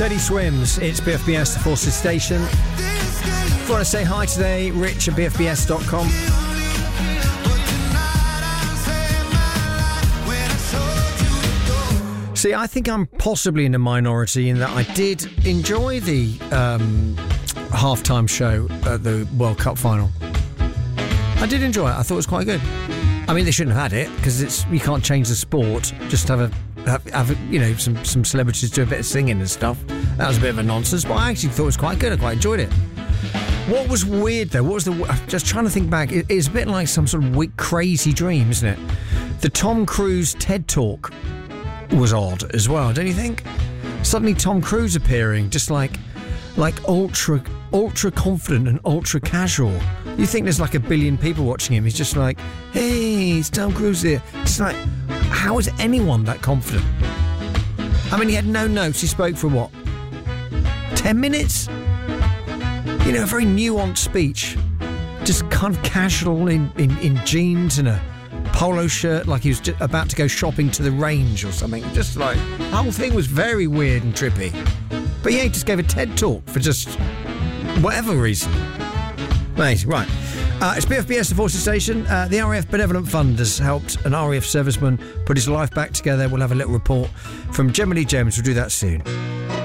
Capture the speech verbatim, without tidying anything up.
Teddy Swims, it's B F B S, the Forces Station. If you want to say hi today, Rich at B F B S dot com. See, I think I'm possibly in a minority in that I did enjoy the um, halftime show at the World Cup final. I did enjoy it. I thought it was quite good. I mean, they shouldn't have had it because it's you can't change the sport. Just have a have, have a, you know some some celebrities do a bit of singing and stuff. That was a bit of a nonsense, but I actually thought it was quite good. I quite enjoyed it. What was weird though? What was the? I'm just trying to think back. It, it's a bit like some sort of weird, crazy dream, isn't it? The Tom Cruise TED Talk was odd as well, don't you think? Suddenly Tom Cruise appearing, just like like ultra ultra confident and ultra casual. You think there's like a billion people watching him. He's just like, hey, it's Tom Cruise here. It's like, how is anyone that confident? I mean, he had no notes. He spoke for what? Ten minutes? You know, a very nuanced speech. Just kind of casual in, in, in jeans and a polo shirt, like he was just about to go shopping to the range or something. Just like, the whole thing was very weird and trippy. But yeah, he just gave a TED Talk for just whatever reason. Amazing, right. Uh, it's B F B S, the Forces Station. Uh, the R A F Benevolent Fund has helped an R A F serviceman put his life back together. We'll have a little report from Gemma Lee James. We'll do that soon.